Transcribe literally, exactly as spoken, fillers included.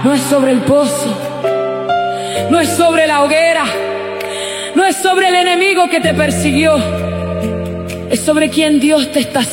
No es sobre el pozo, no es sobre la hoguera, no es sobre el enemigo que te persiguió, es sobre quien Dios te está